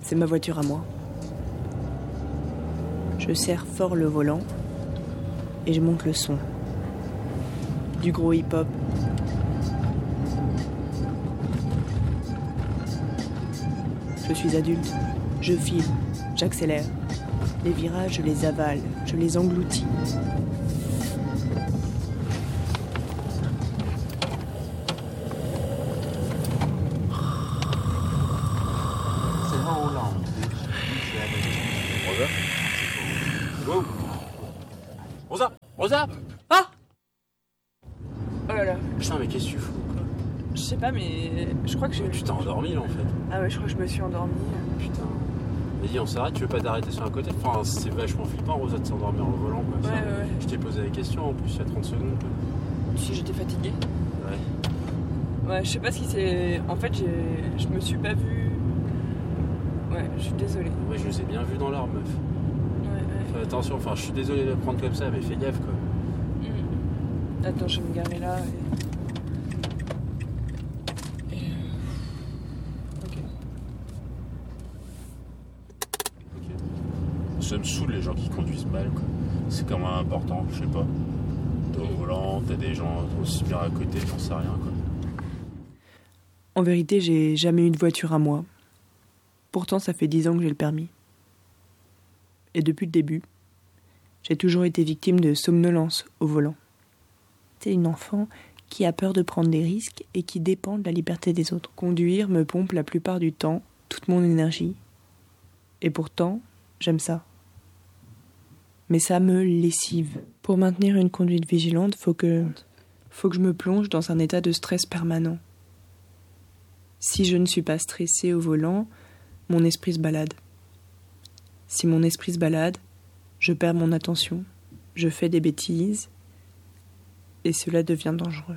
C'est ma voiture à moi. Je serre fort le volant et je monte le son. Du gros hip-hop. Je suis adulte, je file, j'accélère. Les virages, je les avale, je les engloutis. Rosa! Ah! Oh là là. Putain, mais qu'est-ce que tu fous, quoi? Je sais pas, mais je crois que je... Tu t'es endormi, là, en fait. Ah ouais, je crois que je me suis endormie. Putain. Mais dis, on s'arrête, tu veux pas t'arrêter sur un côté? Enfin, c'est vachement flippant, Rosa, de s'endormir au volant, quoi. Enfin, ouais. Je t'ai posé la question, en plus, il y a 30 secondes, quoi. Si j'étais fatiguée. Ouais. Ouais, je sais pas ce qui s'est... En fait, je me suis pas vue... Ouais, je suis désolée. Ouais, je les ai bien vus dans l'arbre, meuf. Ouais. Fais attention, enfin, je suis désolé de le prendre comme ça, mais fais gaffe, quoi. Attends, je vais me garer là Ok. Ça me saoule les gens qui conduisent mal, quoi. C'est quand même important, je sais pas. T'es au volant, t'as des gens aussi bien à côté, j'en sais rien, quoi. En vérité, j'ai jamais eu de voiture à moi. Pourtant, ça fait 10 ans que j'ai le permis. Et depuis le début, j'ai toujours été victime de somnolence au volant. C'est une enfant qui a peur de prendre des risques et qui dépend de la liberté des autres. Conduire me pompe la plupart du temps toute mon énergie. Et pourtant, j'aime ça. Mais ça me lessive. Pour maintenir une conduite vigilante, faut que je me plonge dans un état de stress permanent. Si je ne suis pas stressée au volant, mon esprit se balade. Si mon esprit se balade, je perds mon attention, je fais des bêtises, et cela devient dangereux.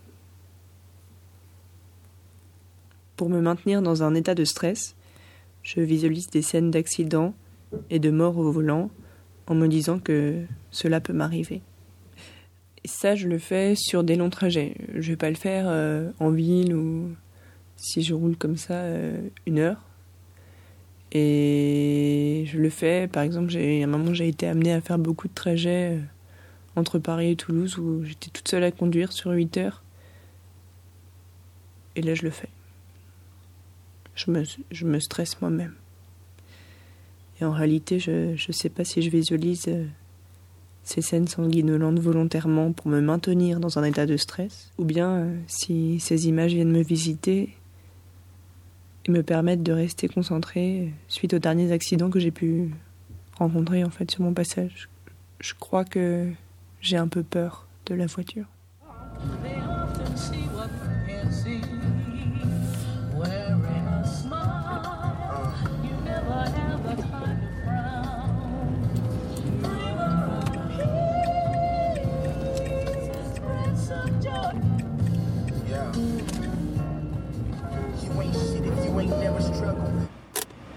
Pour me maintenir dans un état de stress, je visualise des scènes d'accidents et de morts au volant en me disant que cela peut m'arriver. Et ça, je le fais sur des longs trajets. Je vais pas le faire en ville ou si je roule comme ça 1 heure. Et je le fais, par exemple, à un moment, j'ai été amenée à faire beaucoup de trajets entre Paris et Toulouse où j'étais toute seule à conduire sur 8 heures. Et là, je le fais. Je me stresse moi-même. Et en réalité, je sais pas si je visualise ces scènes sanguinolentes volontairement pour me maintenir dans un état de stress, ou bien si ces images viennent me visiter et me permettent de rester concentrée suite aux derniers accidents que j'ai pu rencontrer en fait sur mon passage. Je crois que j'ai un peu peur de la voiture.